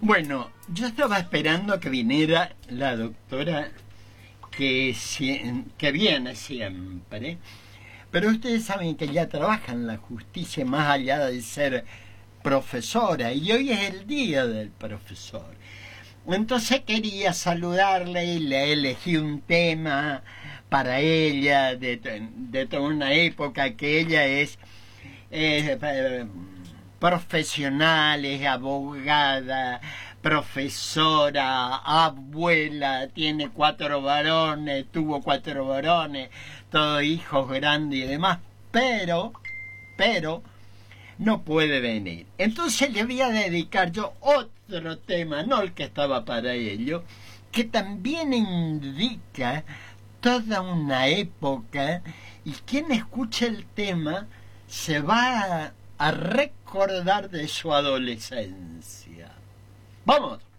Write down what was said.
Bueno, yo estaba esperando que viniera la doctora que viene siempre, pero ustedes saben que ella trabaja en la justicia más allá de ser profesora, y hoy es el día del profesor. Entonces quería saludarle y le elegí un tema para ella de toda una época que ella es profesional, es abogada, profesora, abuela, tiene 4 varones, tuvo 4 varones, todos hijos grandes y demás, pero no puede venir. Entonces le voy a dedicar yo otro tema, no el que estaba para ello, que también indica toda una época, y quien escucha el tema se va a recordar de su adolescencia. ¡Vamos!